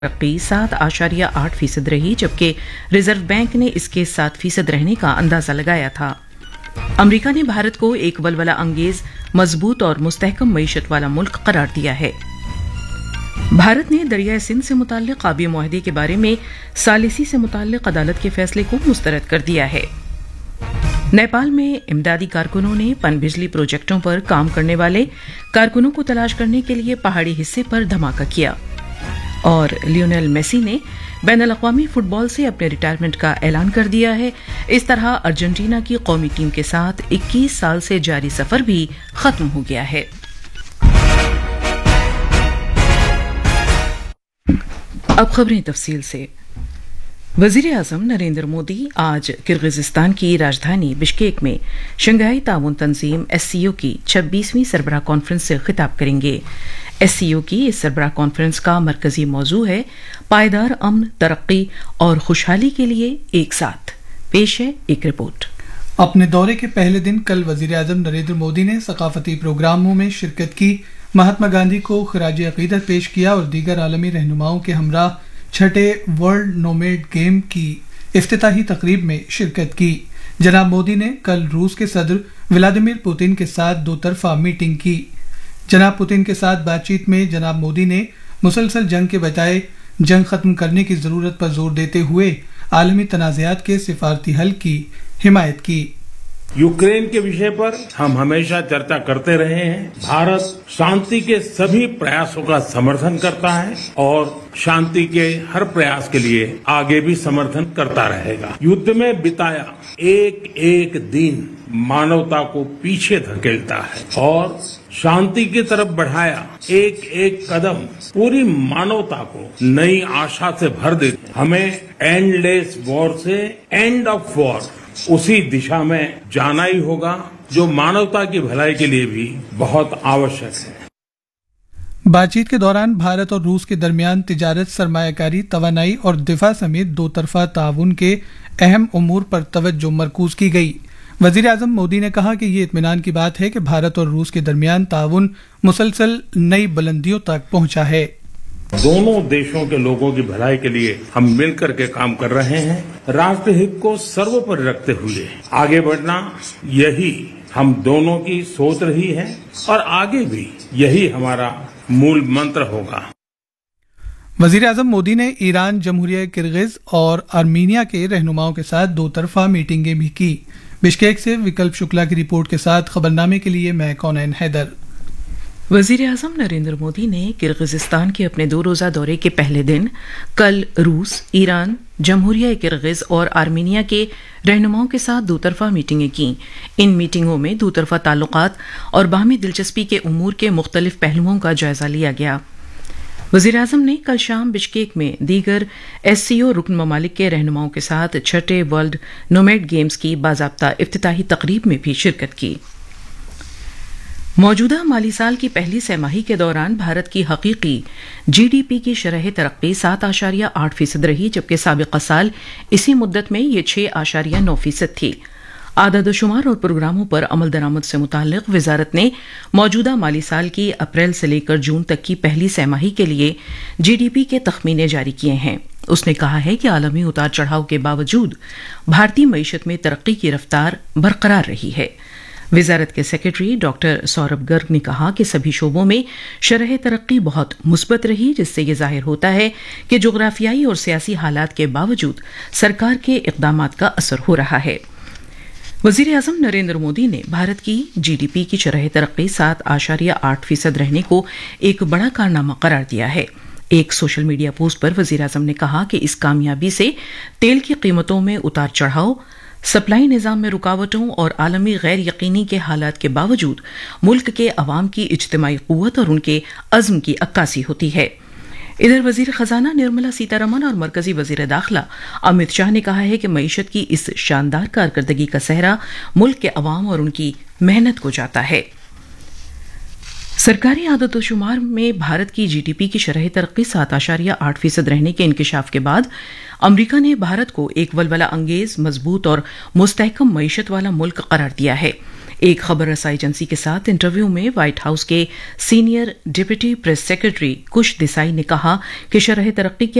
तरक्की 7.8% रही, जबकि रिजर्व बैंक ने इसके 7% रहने का अंदाजा लगाया था। अमेरिका ने भारत को एक वलवला अंगेज, मजबूत और मुस्तहकम मईशत वाला मुल्क करार दिया है। भारत ने दरियाए सिंध से मुताल्लिक आबी मुआहदे के बारे में सालिसी से मुताल्लिक अदालत के फैसले को मुस्तरद कर दिया है। नेपाल में इमदादी कारकुनों ने पनबिजली प्रोजेक्टों पर काम करने वाले कारकुनों को तलाश करने के लिए पहाड़ी हिस्से पर धमाका किया। और लियोनेल मेसी ने बैनुल-अक़वामी फुटबॉल से अपने रिटायरमेंट का ऐलान कर दिया है। इस तरह अर्जेंटीना की कौमी टीम के साथ 21 साल से जारी सफर भी खत्म हो गया है। अब खबरें तफसील से। वजीर आज़म नरेंद्र मोदी आज किर्गिज़स्तान की राजधानी बिश्केक में शंघाई ताउन तंजीम SCO की 26वीं सरबराह कॉन्फ्रेंस से खिताब करेंगे। SCO की इस सरबराह कॉन्फ्रेंस का मरकजी मौजू है पायदार अमन, तरक्की और खुशहाली के लिए एक साथ। पेश है एक रिपोर्ट। अपने दौरे के पहले दिन कल वजीर आज़म नरेंद्र मोदी ने सकाफती प्रोग्रामों में शिरकत की, महात्मा गांधी को खिराज अकीदत पेश किया और दीगर आलमी रहनुमाओं के हमरा छठे वर्ल्ड नोमैड गेम की इफ्तिताही तकरीब में शिरकत की। जनाब मोदी ने कल रूस के सदर व्लादिमीर पुतिन के साथ दो तरफा मीटिंग की। जनाब पुतिन के साथ बातचीत में जनाब मोदी ने मुसलसल जंग के बजाय जंग खत्म करने की जरूरत पर जोर देते हुए आलमी तनाज़ात के सिफारती हल की हिमायत की। यूक्रेन के विषय पर हम हमेशा चर्चा करते रहे हैं। भारत शांति के सभी प्रयासों का समर्थन करता है और शांति के हर प्रयास के लिए आगे भी समर्थन करता रहेगा। युद्ध में बिताया एक एक दिन मानवता को पीछे धकेलता है और शांति की तरफ बढ़ाया एक एक कदम पूरी मानवता को नई आशा से भर देते। हमें एंडलेस वॉर से एंड ऑफ वॉर उसी दिशा में जाना ही होगा जो मानवता की भलाई के लिए भी बहुत आवश्यक है। बातचीत के दौरान भारत और रूस के दरमियान तिजारत, सरमायाकारी, तवानाई और दिफा समेत दो तरफा ताउन के अहम उमूर पर तवज्जो मरकूज की गई। वजीर आज़म मोदी ने कहा कि ये इत्मीनान की बात है कि भारत और रूस के दरमियान ताउन मुसलसल नई बुलंदियों तक पहुंचा है। दोनों देशों के लोगों की भलाई के लिए हम मिलकर के काम कर रहे हैं। राष्ट्र हित को सर्वोपरि रखते हुए आगे बढ़ना, यही हम दोनों की सोच रही है और आगे भी यही हमारा मूल मंत्र होगा। वजीर आज़म मोदी ने ईरान, जमहूरिया किर्गिज और आर्मीनिया के रहनुमाओं के साथ दो तरफा मीटिंगें भी की। बिश्केक से विकल्प शुक्ला की रिपोर्ट के साथ खबरनामे के लिए मैं कौनैन हैदर। वजीर आज़म नरेंद्र मोदी ने किर्गिज़स्तान के अपने 2 रोज़ा दौरे के पहले दिन कल रूस, ईरान, जमहूरिया किर्गिज और आर्मीनिया के रहनुमाओं के साथ दोतरफा मीटिंगें की। इन मीटिंगों में दोतरफा ताल्लुकात और बाहमी दिलचस्पी के उमूर के मुख्तलिफ पहलुओं का जायजा लिया गया। वज़ीर आज़म ने कल शाम बिश्केक में दीगर SCO रुकन ममालिक के रहनुमाओं के साथ छठे वर्ल्ड नोमैड गेम्स की बाज़ाब्ता इफ्तिताही तकरीब में भी शिरकत की। मौजूदा माली साल की पहली सैमाही के दौरान भारत की हकीकी GDP की शरह तरक्की 7.8% रही, जबकि साबिक़ा साल इसी मुद्दत में ये 6.9% थी। आदाद-ओ-शुमार और प्रोग्रामों पर अमल दरामद से मुताल्लिक वजारत ने मौजूदा माली साल की अप्रैल से लेकर जून तक की पहली सैमाही के लिए GDP के तखमीने जारी किए हैं। उसने कहा है कि आलमी उतार चढ़ाव के बावजूद भारतीय मईशत में तरक्की की रफ्तार बरकरार रही है। वजारत के सेक्रेटरी डॉक्टर सौरभ गर्ग ने कहा कि सभी शोबों में शरह तरक्की बहुत मुस्बत रही, जिससे ये जाहिर होता है कि जोग्राफियाई और सियासी हालात के बावजूद सरकार के इक़दामात का असर हो रहा है। वज़ीर आज़म नरेंद्र मोदी ने भारत की GDP की शरह तरक्की 7.8% रहने को एक बड़ा कारनामा करार दिया है। एक सोशल मीडिया पोस्ट पर वज़ीर आज़म ने कहा कि इस कामयाबी से तेल की कीमतों में उतार चढ़ाव, सप्लाई निज़ाम में रुकावटों और आलमी गैर यकीनी के हालात के बावजूद मुल्क के अवाम की इज्तिमाई क़ुव्वत और उनके अज़्म की अक्कासी होती है। इधर वज़ीर ख़जाना निर्मला सीतारमण और मरकज़ी वज़ीर दाखिला अमित शाह ने कहा है कि मईशत की इस शानदार कारकर्दगी का सेहरा मुल्क के अवाम और उनकी मेहनत को जाता है। सरकारी आदत-ओ-शुमार में भारत की GDP की शरह तरक्की 7.8% रहने के इंकिशाफ के बाद अमरीका ने भारत को एक वलवला अंगेज, मजबूत और मुस्तहकम मईशत वाला मुल्क करार दिया है। एक खबर रसाई एजेंसी के साथ इंटरव्यू में व्हाइट हाउस के सीनियर डिप्टी प्रेस सेक्रेटरी कुश देसाई ने कहा कि शरह तरक्की के